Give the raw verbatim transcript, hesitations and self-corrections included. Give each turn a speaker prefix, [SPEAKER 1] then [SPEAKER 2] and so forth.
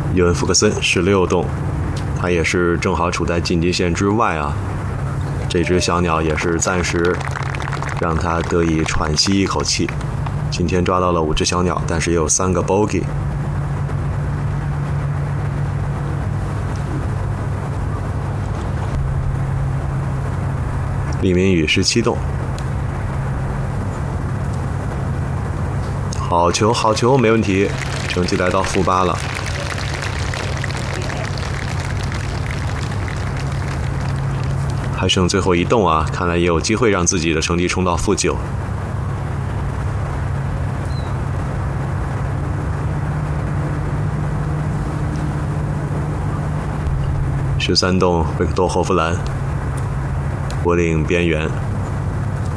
[SPEAKER 1] 尤文福克森十六洞，他也是正好处在晋级线之外啊。这只小鸟也是暂时让他得以喘息一口气。今天抓到了五只小鸟，但是也有三个 bogey。李明宇十七洞，好球好球，没问题，成绩来到负八了。还剩最后一洞啊，看来也有机会让自己的成绩冲到负九。十三洞维克多·霍夫兰，柏林边缘。